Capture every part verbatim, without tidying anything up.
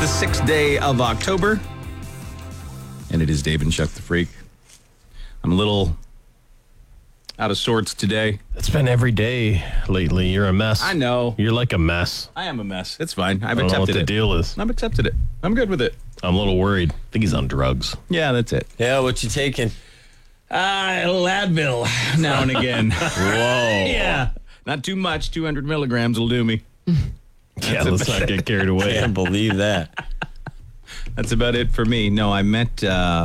The sixth day of October, and it is Dave and Chuck the Freak. I'm a little out of sorts today. It's been every day lately. You're a mess. I know. You're like a mess. I am a mess. It's fine. I've I don't know what accepted the it. deal is. I've accepted it. I'm good with it. I'm a little worried. I think he's on drugs. Yeah, that's it. Yeah, what you taking? Uh, a little Advil now and again. Whoa. Yeah. Not too much. two hundred milligrams will do me. Yeah, let's not get carried away. Can't believe that. That's about it for me. No, I met uh,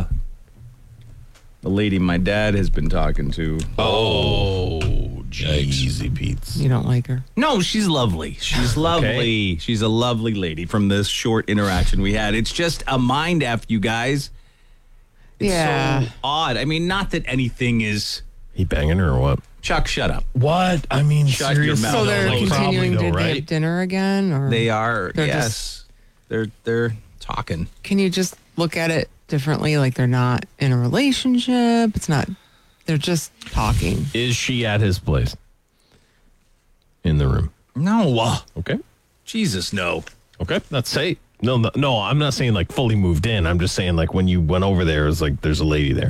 the lady my dad has been talking to. Oh, Jeezy Pete's. You don't like her? No, she's lovely. She's lovely. Okay. She's a lovely lady from this short interaction we had. It's just a mind F, you guys. It's Yeah. so odd. I mean, not that anything is... He banging her or what? Chuck, shut up. What? I mean, Shut your mouth. So No, they're no, continuing probably to though, have right? dinner again, or They are, They're yes. just- They're they're talking. Can you just look at it differently? Like they're not in a relationship. It's not. They're just talking. Is she at his place? In the room. No. Uh, Okay. Jesus, no. Okay. That's safe. No, no, no, I'm not saying like fully moved in. I'm just saying like when you went over there, it's like there's a lady there.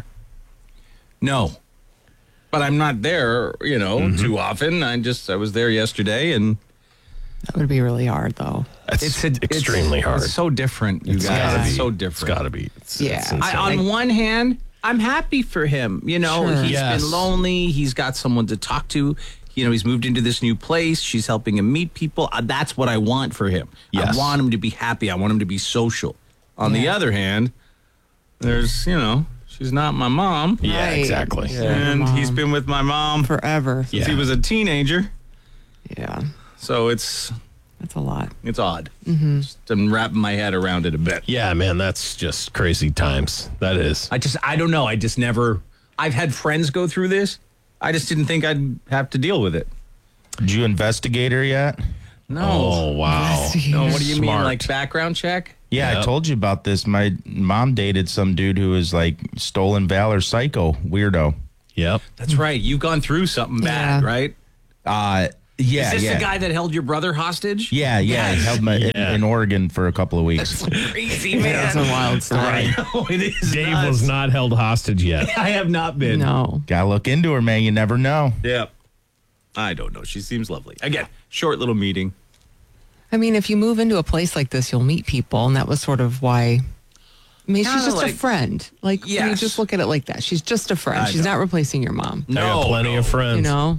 No. But I'm not there, you know, Mm-hmm. too often. I just, I was there yesterday, and That would be really hard, though. That's it's a, extremely it's, hard. It's so different, you It's guys. gotta It's be. so It's different. got to be. It's, Yeah. it's I- insane. I, on one hand, I'm happy for him. You know, Sure. he's Yes. been lonely. He's got someone to talk to. You know, he's moved into this new place. She's helping him meet people. Uh, that's what I want for him. Yes. I want him to be happy. I want him to be social. On the Yeah. other hand, there's, you know, she's not my mom. yeah, Right. exactly. Yeah. And Mom. he's been with my mom Forever. since Yeah. he was a teenager. Yeah. So it's That's a lot. it's odd. Mm-hmm. Just I'm wrapping my head around it a bit. Yeah, man, that's just crazy times. That is. I just, I don't know. I just never, I've had friends go through this. I just didn't think I'd have to deal with it. Did you investigate her yet? No. Oh, wow. No, what do you mean, Smart. like background check? Yeah, Yep. I told you about this. My mom dated some dude who was like stolen valor psycho weirdo. Yep. That's right. You've gone through something bad, Yeah. right? Uh yeah, Is this yeah. the guy that held your brother hostage? Yeah, yeah. Yes. He held my Yeah. in Oregon for a couple of weeks. Crazy, That's a man. wild story. I know, it is Dave nuts. was not held hostage yet. I have not been. No. Gotta look into her, man. You never know. Yeah. I don't know. She seems lovely. Again, short little meeting. I mean, if you move into a place like this, you'll meet people, and that was sort of why. I mean, she's Kinda just like- a friend. Like, when you Yes. just look at it like that. She's just a friend. I She's know. not replacing your mom. I got plenty no. of friends. You know,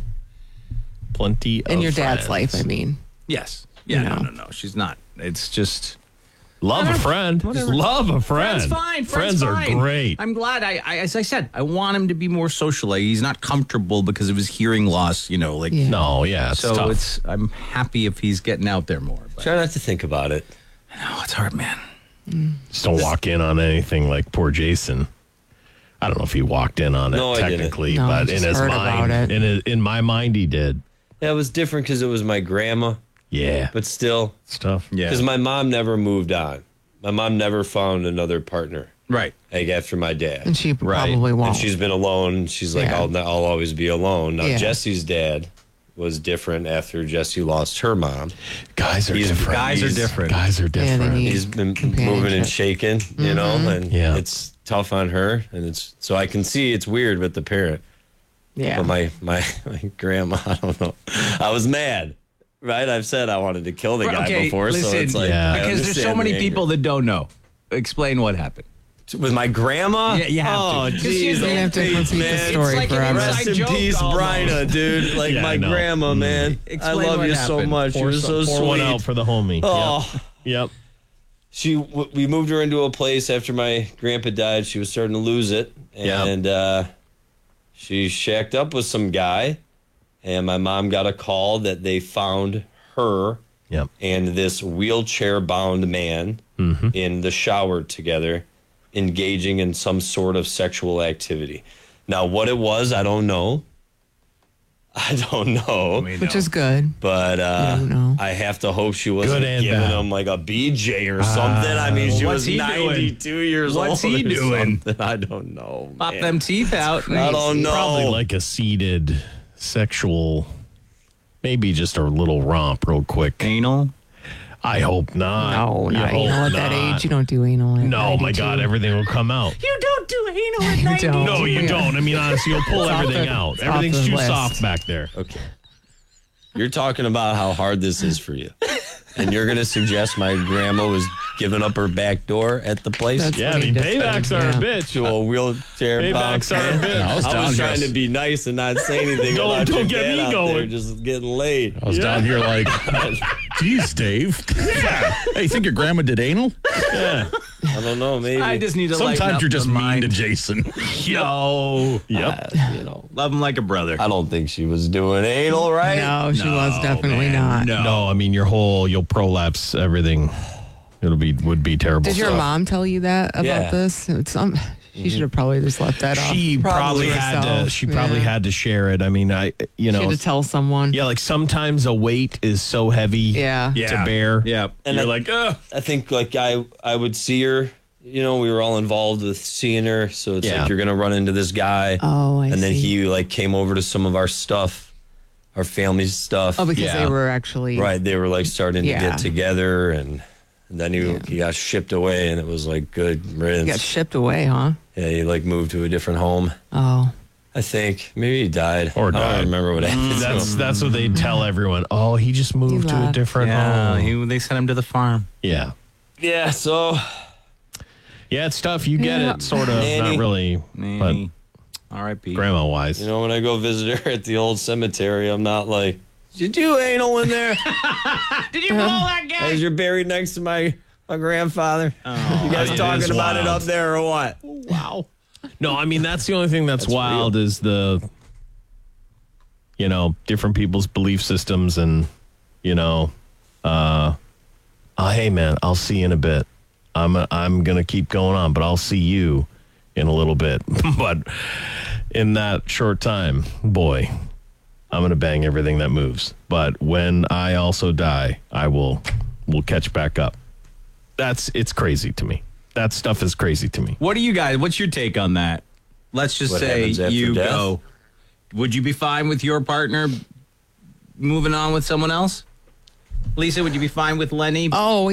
Plenty of in your dad's friends. life. I mean, Yes. Yeah, You no, know. no, no. She's not. It's just... Love a friend. Just Whatever. love a friend. Friends fine. Friends Friends are fine. great. I'm glad. I, I, as I said, I want him to be more social. Like, he's not comfortable because of his hearing loss. You know, like Yeah. No, yeah, it's so. tough. It's. I'm happy if he's getting out there more. But Try not to think about it. no, it's hard, man. Just don't walk in on anything like poor Jason. I don't know if he walked in on it No, I didn't. technically, No, I but in just his heard mind, about it. in his, in my mind, he did. Yeah, it was different because it was my grandma, Yeah, but still, it's tough. Yeah. because my mom never moved on. My mom never found another partner, Right. like after my dad. and she Right. probably won't. And she's been alone. She's like, Yeah. I'll, I'll always be alone. Now, Yeah. Jesse's dad was different after Jesse lost her mom. Guys are He's- different. guys are he's- different. Guys are Yeah, they different. need- He's been Companionship. moving and shaking, you know, and Yeah. it's tough on her. And it's so I can see it's weird with the parent. yeah. But my, my, my grandma, I don't know. I was mad, right? I've said I wanted to kill the guy Okay, before. so listen, it's like, Yeah. I Because there's so understand many the people anger. that don't know. Explain what happened. With my grandma? Yeah, you have oh, to. 'Cause geez, you're gonna have to Pete, repeat the man. story It's like an forever. inside Rest in joke peace, almost. Bryna, dude. Like Yeah, my I know. grandma, man. I Explain love what you so happened. much. Pour, You're some, so pour sweet. one out for the homie. Oh. Yep. Yep. She, w- we moved her into a place after my grandpa died. She was starting to lose it, Yeah. and uh, she shacked up with some guy. And my mom got a call that they found her Yep. and this wheelchair-bound man Mm-hmm. in the shower together, engaging in some sort of sexual activity. Now, what it was, I don't know. I don't know. Which is good. But uh, You don't know. I have to hope she wasn't Good and giving bad. him like a B J or something. I mean, she what's was he doing? ninety-two years What's old. he or doing? something. I don't know. Pop man. them teeth out. I don't know. Probably like a seated sexual, maybe just a little romp real quick. Anal. I hope not. No, You not hope anal at that not. age. You don't do anal at No, my ninety-two. God, everything will come out. You don't do anal at You ninety-two. don't. No, you Yeah. don't. I mean, honestly, you'll pull It's off everything the- out. it's off Everything's the too list. soft back there. Okay. You're talking about how hard this is for you. And you're going to suggest my grandma was giving up her back door at the place? That's Yeah, I what he mean, just paybacks said, are yeah. a bitch. To a wheelchair Paybacks bound are a man. bitch. I was I down was here. trying to be nice and not say anything. Don't- about don't your get dad me out going. there just getting laid. I was down here like, geez, Dave. Yeah. Hey, you think your grandma did anal? Yeah. I don't know, maybe. I just need to lighten Sometimes up you're just the mean mind. to Jason. Yo. Yep. Uh, you know, Love him like a brother. I don't think she was doing anal, right? No, she was No, definitely man, not. No. No, I mean, your whole, you'll prolapse everything. It'll be, would be terrible. Did your stuff. mom tell you that about Yeah. this? It's um, she should have probably just left that off. She probably, Probably had to, herself, she probably yeah. had to share it. I mean, I, you She know, had to tell someone. yeah, like sometimes a weight is so heavy Yeah. to bear. Yeah. And you're I- like, ugh. I think like I I would see her, you know, we were all involved with seeing her, so it's Yeah. like you're gonna run into this guy. Oh, I and then see. he like came over to some of our stuff, our family's stuff. Oh, because Yeah. they were actually right, they were like starting Yeah. to get together, and, and then he he got shipped away, and it was like good riddance. got shipped away, huh? Yeah, he like moved to a different home. Oh, I think maybe he died, Or I died. don't remember what happened. to That's him. that's what they tell everyone. Oh, he just moved to a left. different Yeah. home. He, they sent him to the farm. yeah. Yeah, so Yeah, it's tough. You get Yeah. it, sort of. Nanny. Not really, Nanny. R I P grandma wise. you know when I go visit her at the old cemetery, I'm not like, did you anal in there? Did you blow that guy? As you're buried next to my my grandfather. you guys it talking is about it wild. up there or what? Wow. No, I mean that's the only thing that's, That's wild real. is the, you know, different people's belief systems and, you know, uh, oh, hey man, I'll see you in a bit. I'm i I'm gonna keep going on, but I'll see you in a little bit. But in that short time, boy, I'm gonna bang everything that moves. But when I also die, I will will catch back up. That's it's crazy to me. That stuff is crazy to me. What do you guys, what's your take on that? Let's just What say happens after you death? go. Would you be fine with your partner moving on with someone else? Lisa, would you be fine with Lenny? oh,